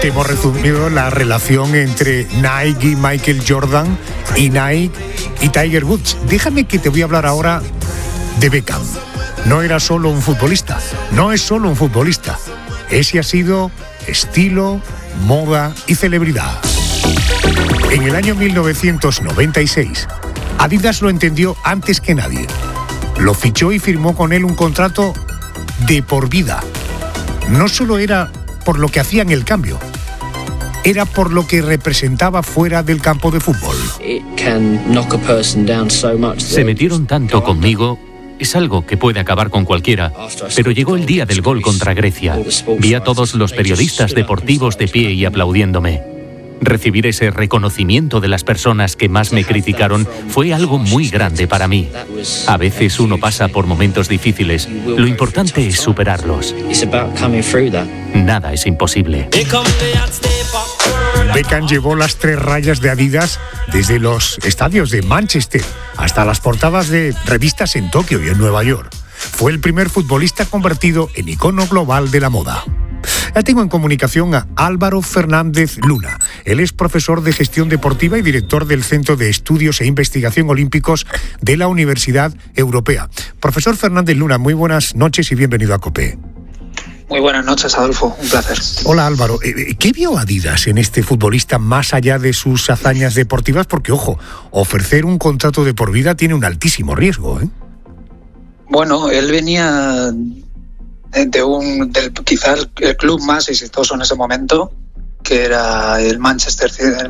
Te hemos resumido la relación entre Nike y Michael Jordan y Nike y Tiger Woods. Déjame que te voy a hablar ahora de Beckham. No era solo un futbolista, no es solo un futbolista. Ese ha sido estilo, moda y celebridad. En el año 1996, Adidas lo entendió antes que nadie. Lo fichó y firmó con él un contrato de por vida. No solo era por lo que hacía en el cambio, era por lo que representaba fuera del campo de fútbol. Se metieron tanto conmigo, es algo que puede acabar con cualquiera, pero llegó el día del gol contra Grecia. Vi a todos los periodistas deportivos de pie y aplaudiéndome. Recibir ese reconocimiento de las personas que más me criticaron fue algo muy grande para mí. A veces uno pasa por momentos difíciles. Lo importante es superarlos. Nada es imposible. Beckham llevó las 3 rayas de Adidas desde los estadios de Manchester hasta las portadas de revistas en Tokio y en Nueva York. Fue el primer futbolista convertido en icono global de la moda. Ya tengo en comunicación a Álvaro Fernández Luna. Él es profesor de gestión deportiva y director del Centro de Estudios e Investigación Olímpicos de la Universidad Europea. Profesor Fernández Luna, muy buenas noches y bienvenido a COPE. Muy buenas noches, Adolfo. Un placer. Hola, Álvaro. ¿Qué vio Adidas en este futbolista más allá de sus hazañas deportivas? Porque, ojo, ofrecer un contrato de por vida tiene un altísimo riesgo, ¿eh? Bueno, él venía del quizás el club más exitoso en ese momento, que era el Manchester